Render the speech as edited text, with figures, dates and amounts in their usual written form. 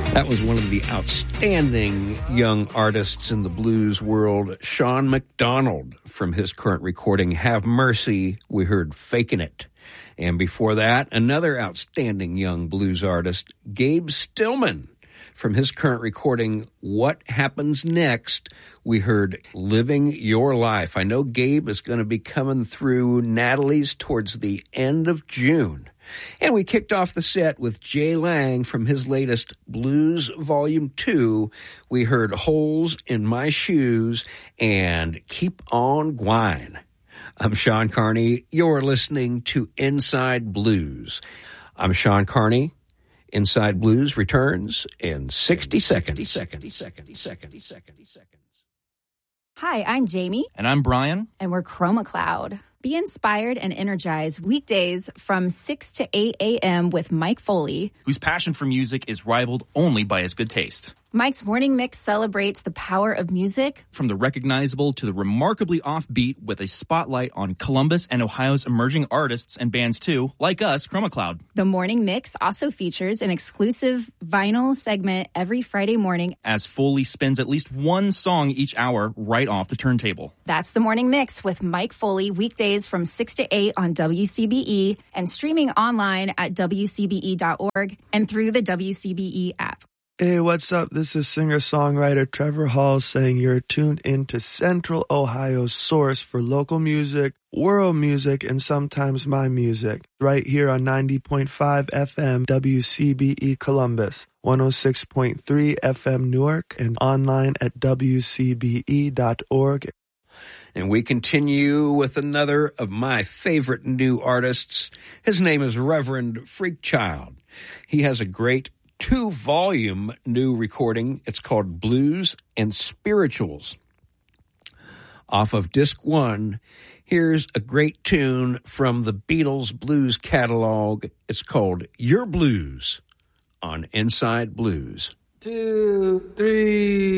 That was one of the outstanding young artists in the blues world, Sean McDonald. From his current recording, Have Mercy, we heard Fakin' It. And before that, another outstanding young blues artist, Gabe Stillman. From his current recording, What Happens Next, we heard Living Your Life. I know Gabe is going to be coming through Natalie's towards the end of June. And we kicked off the set with Jay Lang from his latest Blues Volume 2. We heard Holes in My Shoes and Keep On Gwine. I'm Sean Carney. You're listening to Inside Blues. I'm Sean Carney. Inside Blues returns in 60 seconds. Hi, I'm Jamie. And I'm Brian. And we're Chroma Cloud. Be inspired and energized weekdays from 6 to 8 a.m. with Mike Foley, whose passion for music is rivaled only by his good taste. Mike's morning mix celebrates the power of music. From the recognizable to the remarkably offbeat, with a spotlight on Columbus and Ohio's emerging artists and bands too, like us, Chroma Cloud. The morning mix also features an exclusive vinyl segment every Friday morning, as Foley spins at least one song each hour right off the turntable. That's the morning mix with Mike Foley, weekdays from 6 to 8 on WCBE and streaming online at WCBE.org and through the WCBE app. Hey, what's up? This is singer-songwriter Trevor Hall saying you're tuned into Central Ohio's source for local music, world music, and sometimes my music. Right here on 90.5 FM WCBE Columbus, 106.3 FM Newark, and online at WCBE.org. And we continue with another of my favorite new artists. His name is Reverend Freakchild. He has a great 2-volume new recording. It's called Blues and Spirituals. Off of disc 1, here's a great tune from the Beatles blues catalog. It's called Your Blues on Inside Blues. 2, 3...